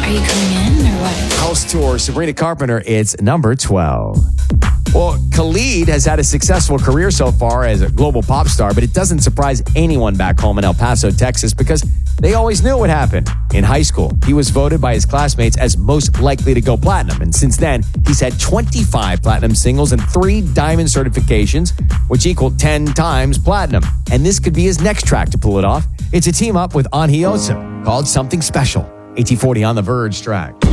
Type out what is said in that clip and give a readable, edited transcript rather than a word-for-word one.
Are you coming in or what? House Tour, Sabrina Carpenter, it's number 12. Well, Khalid has had a successful career so far as a global pop star, but it doesn't surprise anyone back home in El Paso, Texas, because they always knew what happened. In high school, he was voted by his classmates as most likely to go platinum, and since then, he's had 25 platinum singles and 3 diamond certifications, which equal 10 times platinum. And this could be his next track to pull it off. It's a team up with Anhioso called Something Special. 1840 on The Verge track.